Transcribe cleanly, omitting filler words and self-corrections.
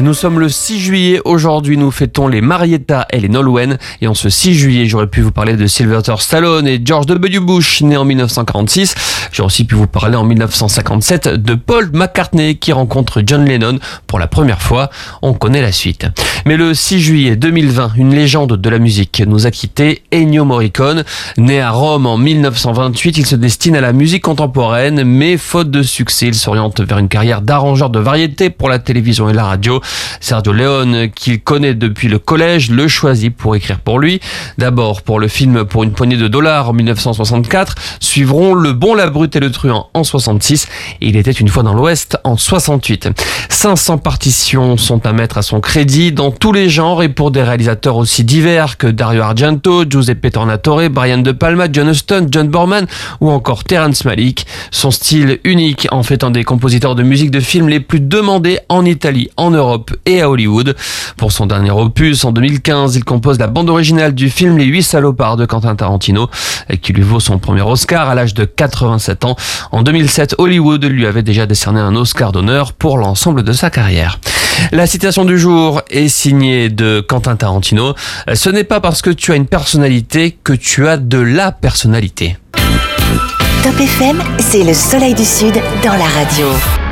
Nous sommes le 6 juillet. Aujourd'hui, nous fêtons les Marietta et les Nolwenn. Et en ce 6 juillet, j'aurais pu vous parler de Sylvester Stallone et George W. Bush, né en 1946. J'aurais aussi pu vous parler en 1957 de Paul McCartney qui rencontre John Lennon pour la première fois. On connaît la suite. Mais le 6 juillet 2020, une légende de la musique nous a quittés, Ennio Morricone. Né à Rome en 1928, il se destine à la musique contemporaine, mais faute de succès, il s'oriente vers une carrière d'arrangeur de variété pour la télévision et la radio. Sergio Leone, qu'il connaît depuis le collège, le choisit pour écrire pour lui. D'abord pour le film Pour une poignée de dollars en 1964, suivront Le Bon, la Brute et le Truand en 66 et Il était une fois dans l'Ouest en 68. 500 partitions sont à mettre à son crédit dans tous les genres et pour des réalisateurs aussi divers que Dario Argento, Giuseppe Tornatore, Brian De Palma, John Huston, John Borman ou encore Terrence Malick. Son style unique en fait un des compositeurs de musique de film les plus demandés en Italie, en Europe et à Hollywood. Pour son dernier opus, en 2015, il compose la bande originale du film Les 8 salopards de Quentin Tarantino, qui lui vaut son premier Oscar à l'âge de 87 ans. En 2007, Hollywood lui avait déjà décerné un Oscar d'honneur pour l'ensemble de sa carrière. La citation du jour est signée de Quentin Tarantino. Ce n'est pas parce que tu as une personnalité que tu as de la personnalité. Top FM, c'est le soleil du Sud dans la radio.